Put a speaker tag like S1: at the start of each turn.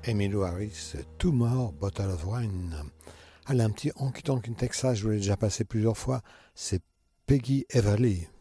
S1: Emmylou Harris, Two More Bottle of Wine. Allez, un petit Honky Tonk in Texas, je vous l'ai déjà passé plusieurs fois, c'est Peggy Everly.